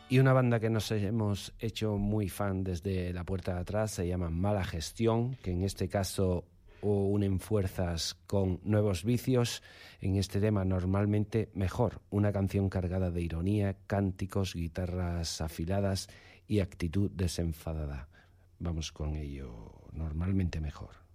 Y una banda que nos hemos hecho muy fan desde la puerta de atrás se llama Mala Gestión, que en este caso unen fuerzas con Nuevos Vicios. En este tema Normalmente Mejor, una canción cargada de ironía, cánticos, guitarras afiladas y actitud desenfadada. Vamos con ello, Normalmente Mejor.